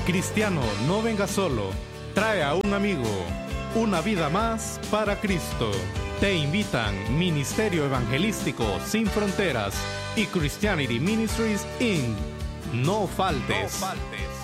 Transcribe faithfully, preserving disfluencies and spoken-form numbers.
Cristiano, no venga solo, trae a un amigo. Una vida más para Cristo. Te invitan Ministerio Evangelístico Sin Fronteras y Christianity Ministries incorporated. No faltes. No faltes.